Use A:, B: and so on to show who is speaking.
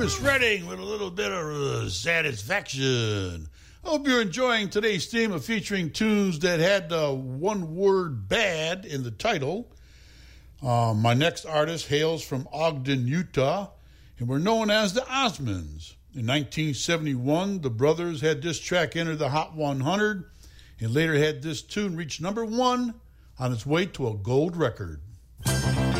A: Otis Redding with a little bit of satisfaction. Hope you're enjoying today's theme of featuring tunes that had the one word bad in the title. My next artist hails from Ogden, Utah, and were known as the Osmonds. In 1971, the brothers had this track enter the Hot 100 and later had this tune reach number one on its way to a gold record.